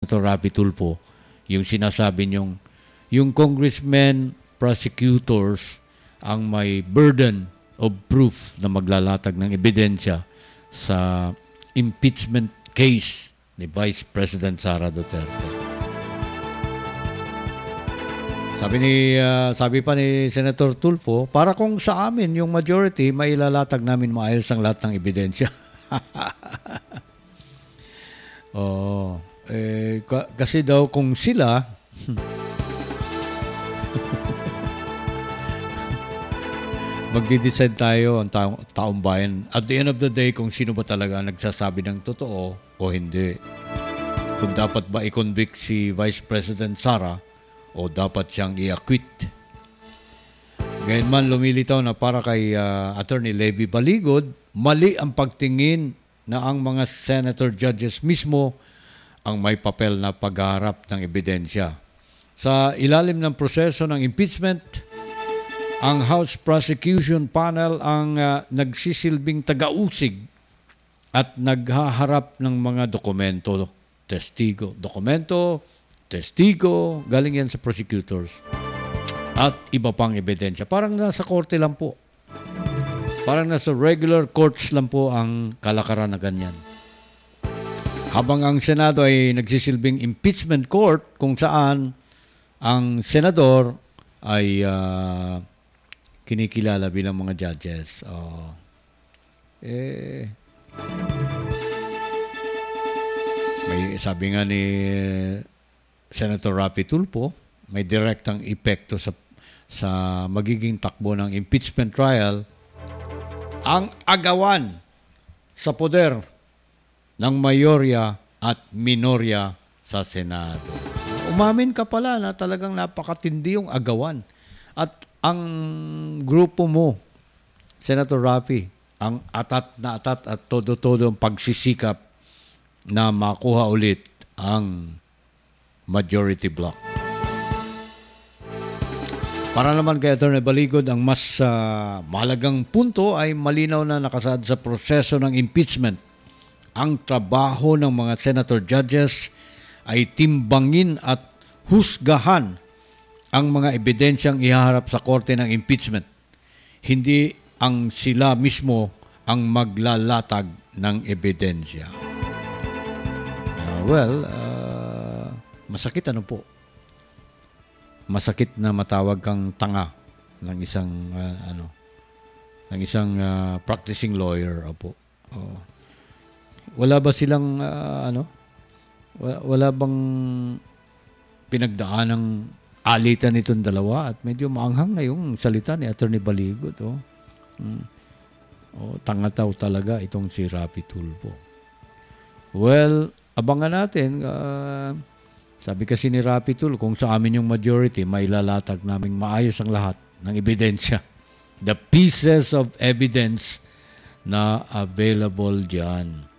Rapi Tulfo, yung sinasabi niyong yung congressmen, prosecutors ang may burden of proof na maglalatag ng ebidensya sa impeachment case ni Vice President Sara Duterte. Sabi pa ni Senator Tulfo, para kung sa amin yung majority, mailalatag namin maayos ang lahat ng ebidensya. Kasi daw kung sila magdi-decide tayo ang taong bayan at the end of the day kung sino ba talaga nagsasabi ng totoo o hindi. Kung dapat ba i-convict si Vice President Sara o dapat siyang i-acquit. Ngayon man lumilitaw na para kay Attorney Levy Baligod, mali ang pagtingin na ang mga senator judges mismo ang may papel na pagharap ng ebidensya. Sa ilalim ng proseso ng impeachment, ang House Prosecution Panel ang nagsisilbing taga-usig at naghaharap ng mga dokumento, testigo, galing yan sa prosecutors at iba pang ebidensya. Parang nasa korte lang po. Parang nasa regular courts lang po ang kalakaran na ganyan. Habang ang Senado ay nagsisilbing impeachment court kung saan ang senador ay kinikilala bilang mga judges. May sabi nga ni Senator Rapi Tulfo, may direktang epekto sa magiging takbo ng impeachment trial ang agawan sa poder ng mayorya at minorya sa Senado. Umamin ka pala na talagang napakatindi yung agawan. At ang grupo mo, Senator Rafi, ang atat at todo-todo ang pagsisikap na makuha ulit ang majority block. Para naman kay Atty. Baligod, ang mas mahalagang punto ay malinaw na nakasaad sa proseso ng impeachment. Ang trabaho ng mga senator judges ay timbangin at husgahan ang mga ebidensyang ihaharap sa korte ng impeachment. Hindi ang sila mismo ang maglalatag ng ebidensya. Masakit po. Masakit na matawag kang tanga ng isang practicing lawyer. Opo. Wala ba silang wala bang pinagdaanang alitan nitong dalawa? At medyo maanghang na yung salita ni Atty. Baligod. Tanga daw talaga itong si Rapi Tulfo. Well, abangan natin. Sabi kasi ni Rapi Tulfo, kung sa amin yung majority, mailalatag naming maayos ang lahat ng ebidensya. The pieces of evidence na available dyan.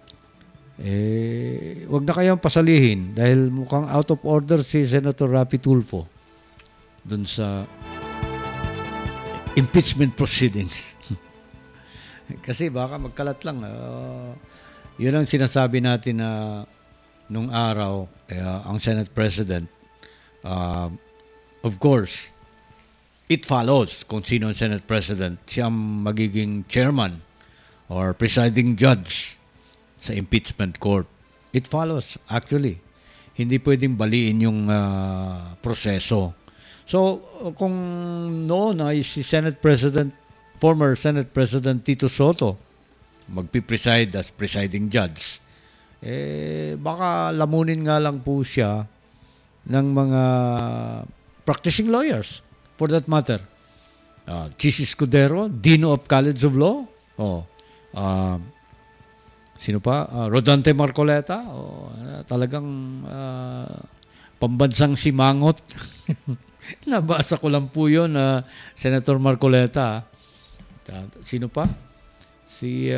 Wag na kayang pasalihin dahil mukhang out of order si Senator Rapi Tulfo dun sa impeachment proceedings. Kasi baka magkalat lang. Yun ang sinasabi natin na nung araw, ang Senate President, of course, it follows kung sino ang Senate President, siya ang magiging chairman or presiding judge sa impeachment court. It follows, actually. Hindi pwedeng baliin yung proseso. So, kung noon ay si former Senate President Tito Soto, magpipreside as presiding judge, baka lamunin nga lang po siya ng mga practicing lawyers, for that matter. Chis Escudero, Dean of College of Law, sino pa? Rodante Marcoleta, talagang pambansang simangot. Nabasa ko lang po yun, Senator Marcoleta. Sino pa? Si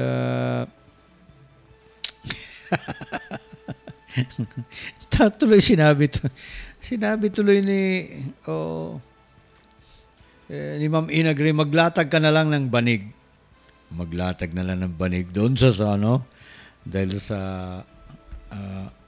tuloy sinabi tuloy ni Ma'am Inagri, maglatag ka na lang ng banig. Maglatag na lang ng banig doon sa dahil sa